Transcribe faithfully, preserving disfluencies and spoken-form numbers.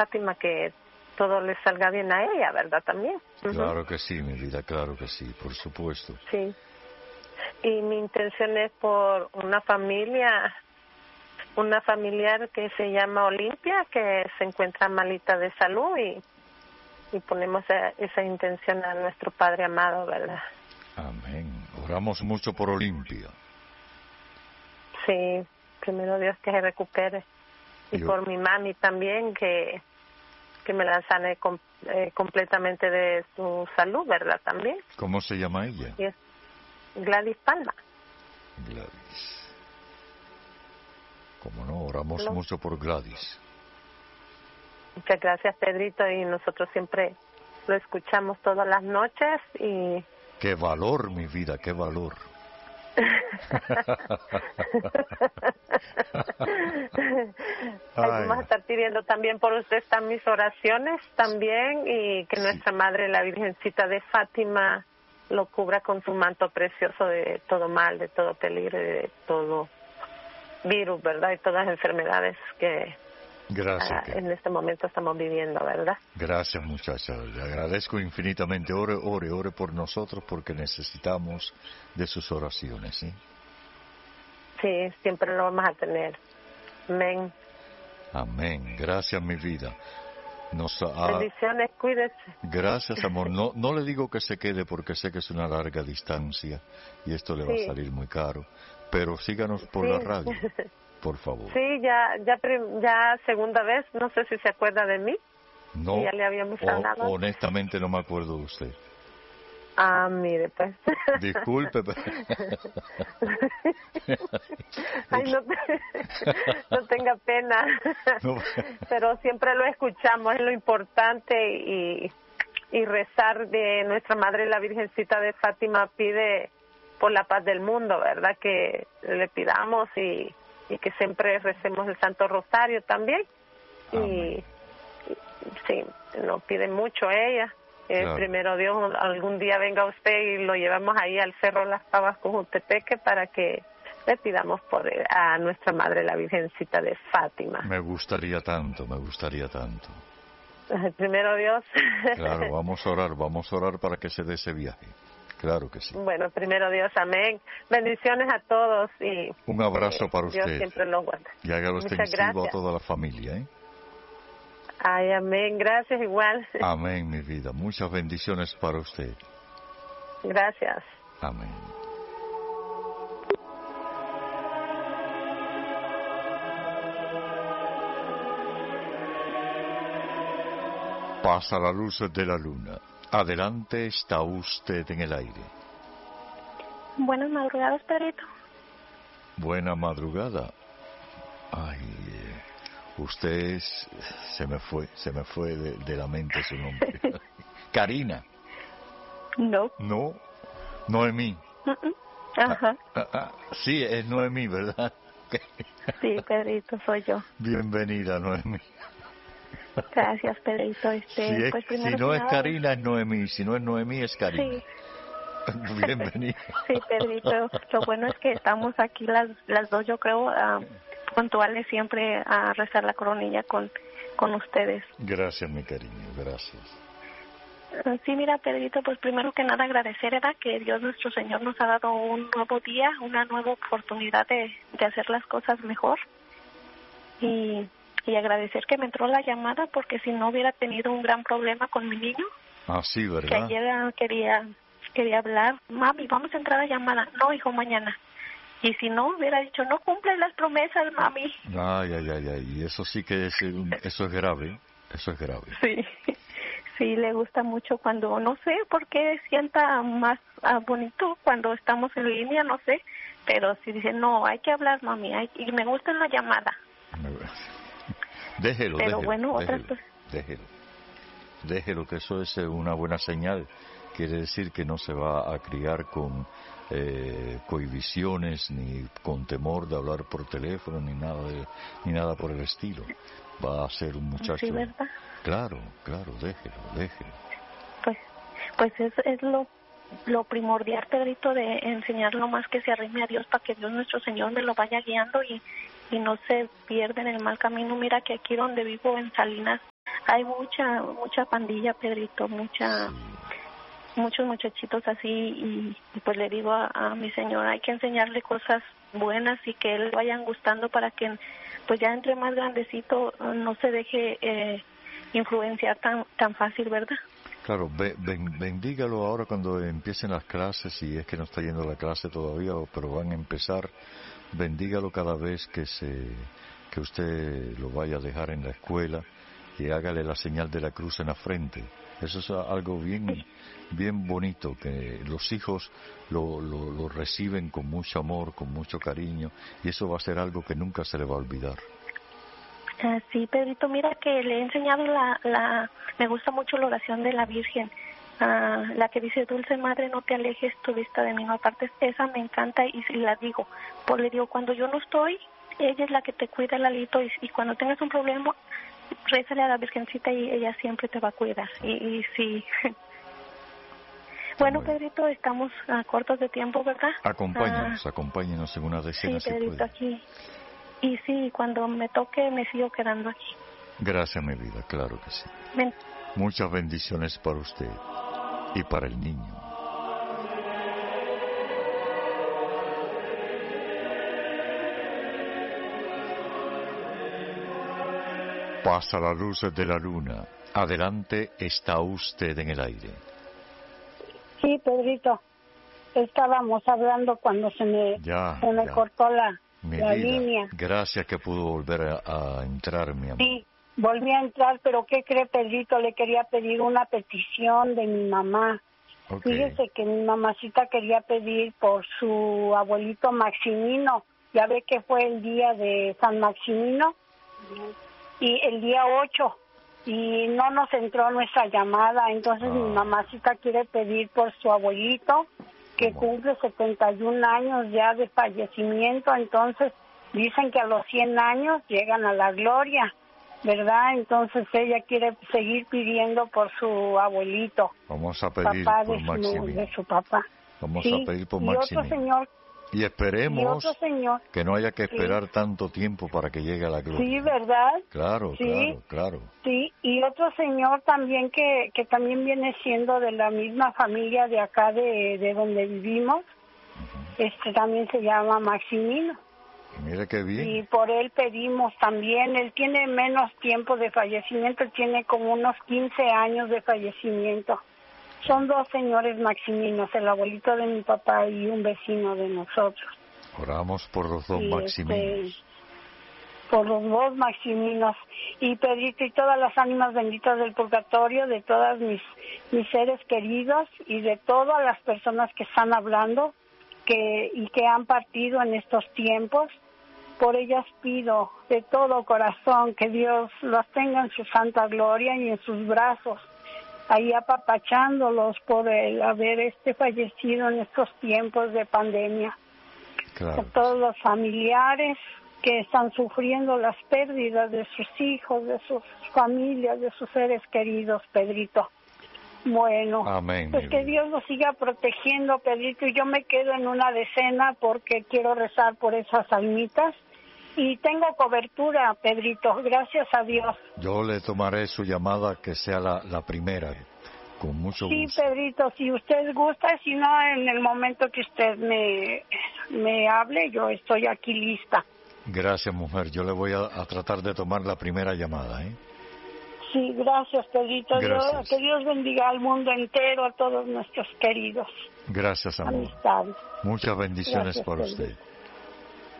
Fátima, que todo le salga bien a ella, ¿verdad? También. Claro Uh-huh. que sí, mi vida, claro que sí, por supuesto. Sí. Y mi intención es por una familia, una familiar que se llama Olimpia, que se encuentra malita de salud, y, y ponemos esa, esa intención a nuestro Padre amado, ¿verdad? Amén. Oramos mucho por Olimpia. Sí, primero Dios que se recupere. Y Yo... por mi mami también, que, que me la sane com, eh, completamente de su salud, ¿verdad? También. ¿Cómo se llama ella? Y es Gladys Palma. Gladys. Como no, oramos ¿No? mucho por Gladys. Muchas gracias, Pedrito, y nosotros siempre lo escuchamos todas las noches y... ¡Qué valor, mi vida, qué valor! Ay, vamos a estar pidiendo también por usted, están mis oraciones también, y que sí. nuestra Madre, la Virgencita de Fátima, lo cubra con su manto precioso de todo mal, de todo peligro, de todo virus, ¿verdad? Y todas las enfermedades que Gracias, uh, en este momento estamos viviendo, ¿verdad? Gracias, muchacha. Le agradezco infinitamente. Ore, ore, ore por nosotros porque necesitamos de sus oraciones, ¿sí? Sí, siempre lo vamos a tener. Amén. Amén. Gracias, mi vida. Nos ha... Bendiciones, cuídese. Gracias, amor. No, no le digo que se quede porque sé que es una larga distancia y esto le va sí. a salir muy caro, pero síganos por sí. la radio, por favor. Sí, ya, ya, ya segunda vez, no sé si se acuerda de mí. No, ya le habíamos o, hablado. honestamente no me acuerdo de usted. Ah, mire, pues. Disculpe. Pero... Ay, no, te, no tenga pena. No. Pero siempre lo escuchamos, es lo importante, y, y rezar de nuestra Madre la Virgencita de Fátima pide por la paz del mundo, ¿verdad? Que le pidamos y, y que siempre recemos el Santo Rosario también. Amén. Y, y sí, nos pide mucho ella. Eh, claro. Primero Dios, algún día venga usted y lo llevamos ahí al Cerro Las Pavas con Jutepeque para que le pidamos por a nuestra Madre la Virgencita de Fátima. Me gustaría tanto, me gustaría tanto. Primero Dios. Claro, vamos a orar, vamos a orar para que se dé ese viaje. Claro que sí. Bueno, primero Dios, amén. Bendiciones a todos y un abrazo eh, para Dios usted. siempre lo guarda. Y hágalo extensivo a toda la familia, ¿eh? Ay, amén. Gracias, igual. Amén, mi vida. Muchas bendiciones para usted. Gracias. Amén. Pasa la luz de la luna. Adelante, está usted en el aire. Buenas madrugadas, Pedrito. Buena madrugada. Ay, eh, usted es, se me fue, se me fue de, de la mente su nombre. Karina. No. No, Noemí. Uh-uh. Ajá. Ah, ah, ah, sí, es Noemí, ¿verdad? Sí, Pedrito, soy yo. Bienvenida, Noemí. Gracias, Pedrito. Este, si es, pues si no es nada... Karina, es Noemí. Si no es Noemí, es Karina. Sí. Bienvenida. Sí, Pedrito. Lo bueno es que estamos aquí las las dos, yo creo, uh, puntuales siempre a rezar la coronilla con, con ustedes. Gracias, mi cariño. Gracias. Uh, sí, mira, Pedrito, pues primero que nada agradecer, ¿verdad?, que Dios nuestro Señor nos ha dado un nuevo día, una nueva oportunidad de, de hacer las cosas mejor. Y... y agradecer que me entró la llamada, porque si no hubiera tenido un gran problema con mi niño. Ah, sí, ¿verdad? Que ayer quería quería hablar, mami, vamos a entrar a llamada. No, hijo, mañana. Y si no, hubiera dicho, no cumple las promesas, mami. Ay, ay, ay, ay, y eso sí que es, eso es grave, eso es grave. Sí, sí, le gusta mucho cuando, no sé por qué sienta más uh, bonito cuando estamos en línea, no sé, pero si dice, no, hay que hablar, mami, hay, y me gusta en la llamada. Déjelo, Pero déjelo, bueno, déjelo, otras déjelo, déjelo, que eso es una buena señal. Quiere decir que no se va a criar con eh, cohibiciones ni con temor de hablar por teléfono ni nada de, ni nada por el estilo. Va a ser un muchacho. Sí, ¿verdad? Claro, claro, déjelo, déjelo. Pues, pues es, es lo lo primordial, Pedrito, de enseñarlo más, que se arrime a Dios, para que Dios nuestro Señor me lo vaya guiando y y no se pierda en el mal camino. Mira que aquí donde vivo en Salinas hay mucha, mucha pandilla, Pedrito, mucha, Sí. muchos muchachitos así, y, y pues le digo a, a mi señor, hay que enseñarle cosas buenas y que él vayan gustando para que pues ya entre más grandecito no se deje eh, influenciar tan tan fácil, ¿verdad? Claro, be, ben, bendígalo ahora cuando empiecen las clases, si es que no está yendo a la clase todavía, pero van a empezar, bendígalo cada vez que se que usted lo vaya a dejar en la escuela y hágale la señal de la cruz en la frente. Eso es algo bien bien bonito, que los hijos lo, lo, lo reciben con mucho amor, con mucho cariño, y eso va a ser algo que nunca se le va a olvidar. Uh, sí, Pedrito, mira que le he enseñado la, la, me gusta mucho la oración de la Virgen, uh, la que dice, dulce madre, no te alejes tu vista de mí, no apartes, esa me encanta y, y la digo, pues le digo, cuando yo no estoy, ella es la que te cuida, Lalito, y, y cuando tengas un problema, rézale a la Virgencita y ella siempre te va a cuidar, y, y sí. Bueno, Pedrito, estamos uh, cortos de tiempo, ¿verdad? Acompáñenos, uh, acompáñenos en una decena, sí, si Pedrito, puede. Aquí. Y sí, cuando me toque me sigo quedando aquí. Gracias, mi vida, claro que sí. Ven. Muchas bendiciones para usted y para el niño. Pasa las luces de la luna. Adelante, está usted en el aire. Sí, Pedrito. Estábamos hablando cuando se me, ya, se me ya. cortó la, mi la vida, línea. Gracias que pudo volver a, a entrar, mi amor. Sí, volví a entrar, pero ¿qué cree, Pedrito? Le quería pedir una petición de mi mamá. Okay. Fíjese que mi mamacita quería pedir por su abuelito Maximino. Ya ve que fue el día de San Maximino y el día ocho. Y no nos entró nuestra llamada, entonces ah. mi mamacita quiere pedir por su abuelito, que cumple setenta y un años ya de fallecimiento, entonces dicen que a los cien años llegan a la gloria, ¿verdad? Entonces ella quiere seguir pidiendo por su abuelito. Vamos a pedir papá por de Maximino. Su, de su papá. Vamos sí, a pedir por y Maximino. Otro señor, y esperemos y otro señor, que no haya que esperar sí. tanto tiempo para que llegue a la gloria. Sí, ¿verdad? Claro, sí, claro, claro. Sí, y otro señor también que, que también viene siendo de la misma familia de acá de, de donde vivimos, uh-huh. este también se llama Maximino. Mira qué bien. Y por él pedimos también, él tiene menos tiempo de fallecimiento, él tiene como unos quince años de fallecimiento. Son dos señores Maximinos, el abuelito de mi papá y un vecino de nosotros. Oramos por los dos y Maximinos. Este, por los dos Maximinos. Y Pedrito y todas las ánimas benditas del purgatorio, de todas mis, mis seres queridos y de todas las personas que están hablando que y que han partido en estos tiempos. Por ellas pido de todo corazón que Dios las tenga en su santa gloria y en sus brazos, ahí apapachándolos por el haber este fallecido en estos tiempos de pandemia. Claro. A todos los familiares que están sufriendo las pérdidas de sus hijos, de sus familias, de sus seres queridos, Pedrito. Bueno, Amén, pues que Dios los siga protegiendo, Pedrito, y yo me quedo en una decena porque quiero rezar por esas almitas. Y tengo cobertura, Pedrito, gracias a Dios. Yo le tomaré su llamada, que sea la, la primera, con mucho sí, gusto. Sí, Pedrito, si usted gusta, si no, en el momento que usted me, me hable, yo estoy aquí lista. Gracias, mujer, yo le voy a, a tratar de tomar la primera llamada, ¿eh? Sí, gracias, Pedrito. Gracias. Dios, que Dios bendiga al mundo entero, a todos nuestros queridos. Gracias, amor. Amistades. Muchas bendiciones Gracias, para Pedrito. usted.